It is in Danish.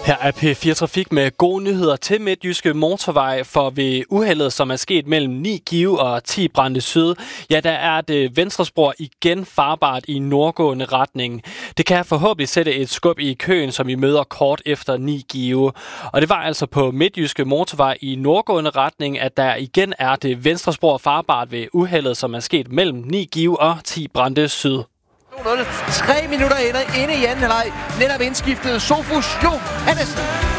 Her er P4 Trafik med gode nyheder til Midtjyske Motorvej, for ved uheldet, som er sket mellem 9 Give og 10 Brande Syd, ja, der er det venstre spor igen farbart i nordgående retning. Det kan forhåbentlig sætte et skub i køen, som vi møder kort efter 9 Give. Og det var altså på Midtjyske Motorvej i nordgående retning, at der igen er det venstre spor farbart ved uheldet, som er sket mellem 9 Give og 10 Brande Syd. 3 minutter inde i anden halvleg. Netop indskiftet Sofus Jo Hansen.